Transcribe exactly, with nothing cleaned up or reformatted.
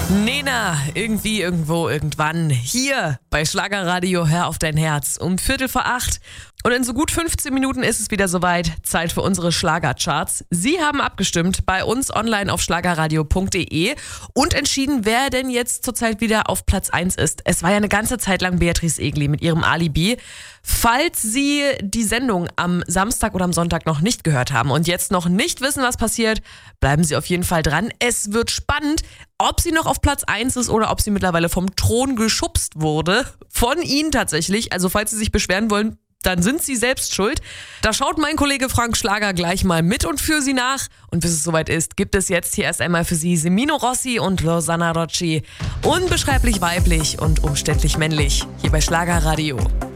Nena, irgendwie, irgendwo, irgendwann. Hier bei Schlagerradio, hör auf dein Herz. Um Viertel vor acht. Und in so gut fünfzehn Minuten ist es wieder soweit. Zeit für unsere Schlagercharts. Sie haben abgestimmt bei uns online auf schlagerradio punkt de und entschieden, wer denn jetzt zurzeit wieder auf Platz eins ist. Es war ja eine ganze Zeit lang Beatrice Egli mit ihrem Alibi. Falls Sie die Sendung am Samstag oder am Sonntag noch nicht gehört haben und jetzt noch nicht wissen, was passiert, bleiben Sie auf jeden Fall dran. Es wird spannend, ob sie noch auf Platz eins ist oder ob sie mittlerweile vom Thron geschubst wurde. Von Ihnen tatsächlich. Also falls Sie sich beschweren wollen, dann sind Sie selbst schuld. Da schaut mein Kollege Frank Schlager gleich mal mit und für Sie nach. Und bis es soweit ist, gibt es jetzt hier erst einmal für Sie Semino Rossi und Losanna Rocci. Unbeschreiblich weiblich und umständlich männlich. Hier bei Schlagerradio.